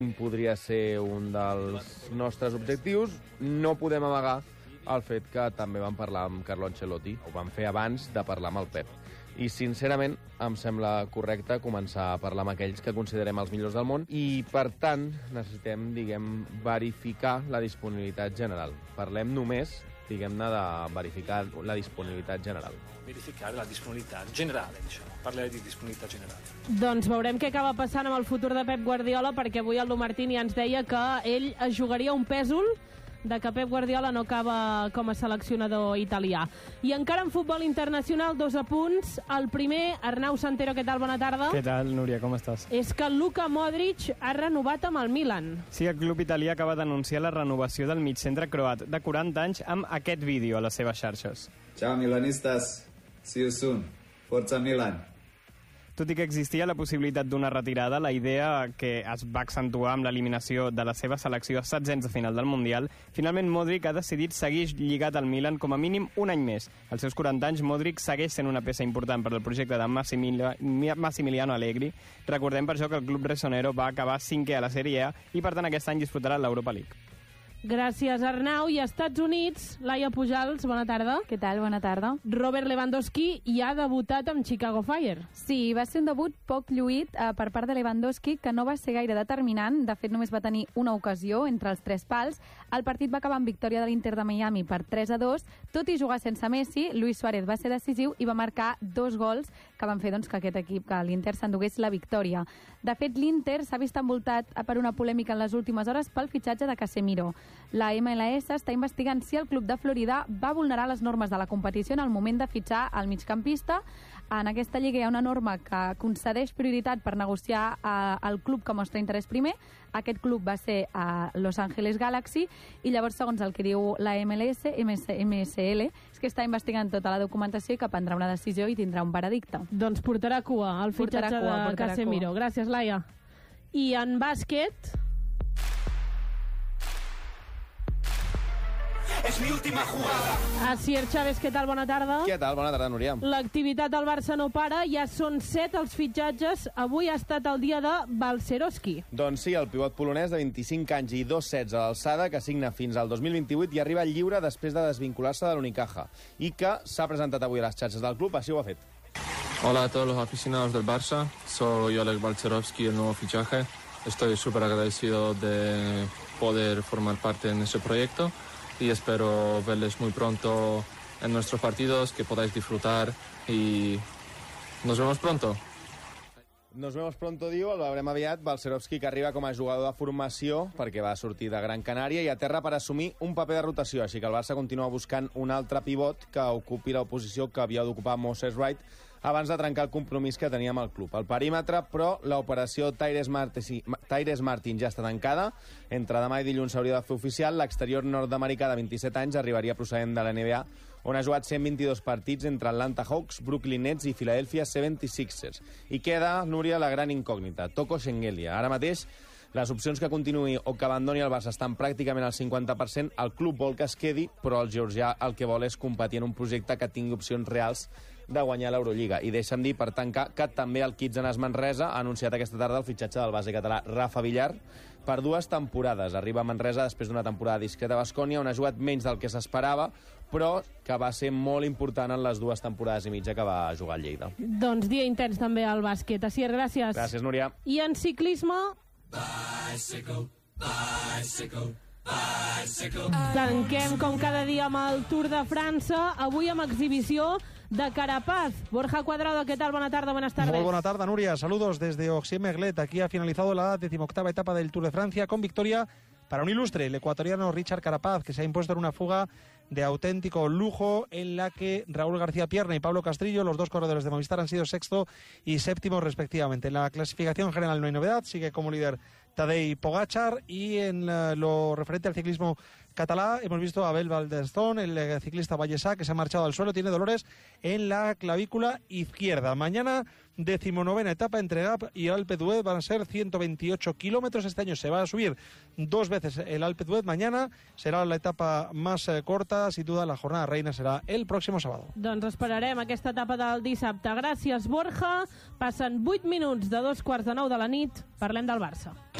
podria ser un dels nostres objectius. No podem amagar el fet que també vam parlar amb Carlo Ancelotti, ho vam fer abans de parlar amb el Pep. I, sincerament, em sembla correcte començar a parlar amb aquells que considerem els millors del món i, per tant, necessitem, verificar la disponibilitat general. Parlem només, diguem-ne, de verificar la disponibilitat general. Verificar la disponibilitat general, això. Parlaré de disponibilitat general. Doncs veurem què acaba passant amb el futur de Pep Guardiola, perquè avui el Lu Martín ja ens deia que ell es jugaria un pèsol de que Pep Guardiola no acaba com a seleccionador italià. I encara en futbol internacional, 2 apunts. El primer, Arnau Santero, què tal? Bona tarda. Què tal, Núria, com estàs? És que Luka Modric ha renovat amb el Milan. Sí, el club italià acaba d'anunciar la renovació del migcentre croat de 40 anys amb aquest vídeo a les seves xarxes. Ciao, milanistas. See you soon. Forza Milan. Tot i que existia la possibilitat d'una retirada, la idea que es va accentuar amb l'eliminació de la seva selecció a setzents de final del Mundial, finalment Modric ha decidit seguir lligat al Milan com a mínim un any més. Als seus 40 anys, Modric segueix sent una peça important per al projecte de Massimiliano Allegri. Recordem per això que el club ressonero va acabar 5è a la Sèrie A i, per tant, aquest any disputarà l'Europa League. Gràcies, Arnau. I als Estats Units, Laia Pujals, bona tarda. Què tal? Bona tarda. Robert Lewandowski ja ha debutat amb Chicago Fire. Sí, va ser un debut poc lluït per part de Lewandowski, que no va ser gaire determinant. De fet, només va tenir una ocasió entre els 3 pals. El partit va acabar amb victòria de l'Inter de Miami per 3-2. Tot i jugar sense Messi, Luis Suárez va ser decisiu i va marcar 2 gols que van fer que aquest equip, que l'Inter s'endugués la victòria. De fet, l'Inter s'ha vist envoltat per una polèmica en les últimes hores pel fitxatge de Casemiro. La MLS està investigant si el club de Florida va vulnerar les normes de la competició en el moment de fitxar el migcampista. En aquesta lliga hi ha una norma que concedeix prioritat per negociar el club que mostra interès primer. Aquest club va ser a Los Angeles Galaxy i llavors, segons el que diu la MSL, és que està investigant tota la documentació i que prendrà una decisió i tindrà un veredicte. Doncs portarà cua el fitxatge de Casemiro. Gràcies, Laia. I en bàsquet... És mi última jugada. Asier Chávez, què tal? Bona tarda. Què tal? Bona tarda, Núria. L'activitat del Barça no para, ja són 7 els fitxatges. Avui ha estat el dia de Balcerowski. Doncs sí, el pivot polonès de 25 anys i 2 sets a l'alçada, que signa fins al 2028 i arriba lliure després de desvincular-se de l'Unicaja, i que s'ha presentat avui a les xarxes del club, així ho ha fet. Hola a todos los aficionados del Barça, soy Oleg Balcerowski, el nuevo fichaje. Estoy súper agradecido de poder formar parte en ese proyecto y espero verles muy pronto en nuestros partidos, que podáis disfrutar y nos vemos pronto. Nos vemos pronto, diu, el veurem aviat. Balcerowski, que arriba com a jugador de formació perquè va sortir de Gran Canària i aterra per assumir un paper de rotació, així que el Barça continua buscant un altre pivot que ocupi la posició que havia d'ocupar Moses Wright abans de trencar el compromís que tenia amb el club. Al perímetre, però, l'operació Tyrese Martin ja està tancada. Entre demà i dilluns s'hauria de fer oficial. L'exterior nord-americà de 27 anys arribaria procedent de la NBA, on ha jugat 122 partits entre Atlanta Hawks, Brooklyn Nets i Philadelphia 76ers. I queda, Núria, la gran incògnita, Toko Shengelia. Ara mateix, les opcions que continuï o que abandoni el Barça estan pràcticament al 50%. El club vol que es quedi, però el georgià el que vol és competir en un projecte que tingui opcions reals de guanyar l'Eurolliga. I deixa'm dir, per tancar, que també el Kitsanas Manresa ha anunciat aquesta tarda el fitxatge del base català Rafa Villar per 2 temporades. Arriba a Manresa després d'una temporada discreta a Baskonia, on ha jugat menys del que s'esperava, però que va ser molt important en les 2 temporades i mitja que va jugar al Lleida. Doncs dia intens també al bàsquet. Asier, gràcies. Gràcies, Núria. I en ciclisme... Bicycle, bicycle, bicycle. Tanquem com cada dia amb el Tour de França, avui amb exhibició de Carapaz. Borja Cuadrado, ¿qué tal? Buenas tardes, buenas tardes. Muy buena tarde, Nuria. Saludos desde Oxy-Merglet. Aquí ha finalizado la 18ª etapa del Tour de Francia con victoria para un ilustre, el ecuatoriano Richard Carapaz, que se ha impuesto en una fuga de auténtico lujo en la que Raúl García Pierna y Pablo Castrillo, los 2 corredores de Movistar, han sido 6º y 7º respectivamente. En la clasificación general no hay novedad, sigue como líder Tadej Pogačar, y en lo referente al ciclismo catalán hemos visto a Abel Valdestón, el ciclista vallesà, que se ha marchado al suelo, tiene dolores en la clavícula izquierda. Mañana 19ª etapa entre Gap y Alpe d'Huez, van a ser 128 kilómetros. Este año se va a subir 2 veces el Alpe d'Huez. Mañana será la etapa más corta, sin duda la jornada reina será el próximo sábado. Doncs esperarem aquesta etapa del dissabte. Gràcies, Borja. Passen 8 minuts de 2:45 de la nit. Parlem del Barça.